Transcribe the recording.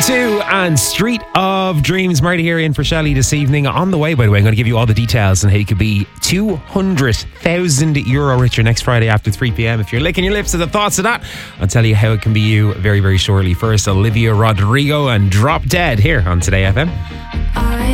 U2 and Street of Dreams. Marty here in for Shelley this evening. On the way, by the way, I'm going to give you all the details on how you could be €200,000 richer next Friday after 3 p.m. If you're licking your lips at the thoughts of that, I'll tell you how it can be you very, very shortly. First, Olivia Rodrigo and Drop Dead here on Today FM.